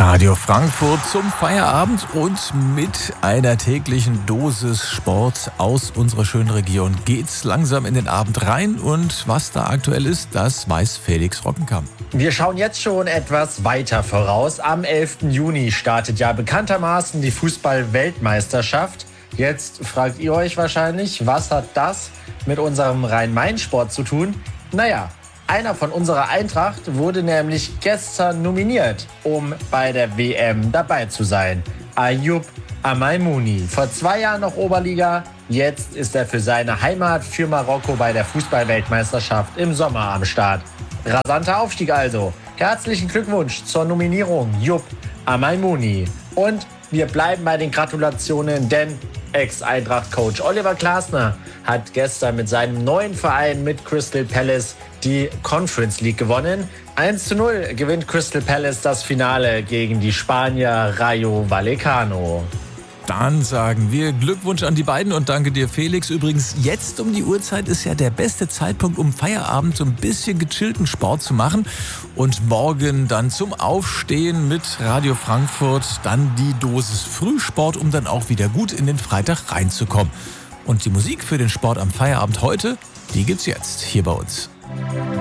Radio Frankfurt zum Feierabend und mit einer täglichen Dosis Sport aus unserer schönen Region geht's langsam in den Abend rein und was da aktuell ist, das weiß Felix Rockenkamp. Wir schauen jetzt schon etwas weiter voraus. Am 11. Juni startet ja bekanntermaßen die Fußball-Weltmeisterschaft. Jetzt fragt ihr euch wahrscheinlich, was hat das mit unserem Rhein-Main-Sport zu tun? Naja, einer von unserer Eintracht wurde nämlich gestern nominiert, um bei der WM dabei zu sein. Ayoub Amaimouni. Vor 2 Jahren noch Oberliga, jetzt ist er für seine Heimat für Marokko bei der Fußball-Weltmeisterschaft im Sommer am Start. Rasanter Aufstieg also. Herzlichen Glückwunsch zur Nominierung, Ayoub Amaimouni. Und wir bleiben bei den Gratulationen, denn Ex-Eintracht-Coach Oliver Glasner hat gestern mit seinem neuen Verein mit Crystal Palace die Conference League gewonnen. 1:0 gewinnt Crystal Palace das Finale gegen die Spanier Rayo Vallecano. Dann sagen wir Glückwunsch an die beiden und danke dir, Felix. Übrigens, jetzt um die Uhrzeit ist ja der beste Zeitpunkt, um Feierabend so ein bisschen gechillten Sport zu machen. Und morgen dann zum Aufstehen mit Radio Frankfurt dann die Dosis Frühsport, um dann auch wieder gut in den Freitag reinzukommen. Und die Musik für den Sport am Feierabend heute, die gibt's jetzt hier bei uns.